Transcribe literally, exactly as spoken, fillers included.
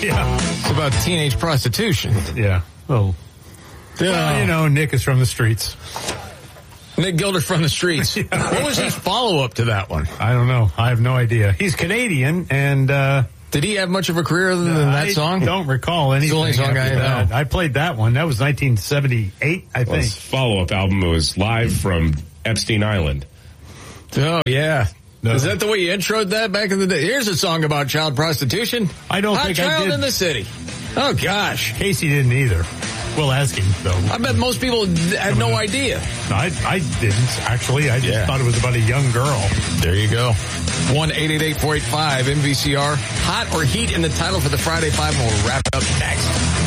Yeah. It's about teenage prostitution. Yeah. Well, Yeah. well, you know, Nick is from the streets. Nick Gilder from the streets. Yeah. What was his follow-up to that one? I don't know. I have no idea. He's Canadian, and uh Did he have much of a career other than that I song? don't recall anything. It's the only song after I that. know. I played that one. That was nineteen seventy-eight, I Well, think. his follow-up album was live from Epstein Island. Oh, yeah. No. Is that the way you introed that back in the day? Here's a song about child prostitution. I don't Hot think I Child did. in the City. Oh, gosh. Casey didn't either. We'll ask him, though. I bet most people had no idea. I, I didn't, actually. I just Yeah. thought it was about a young girl. There you go. one eight eight eight, four eight five, M V C R. Hot or heat in the title for the Friday Five, and we'll wrap it up next.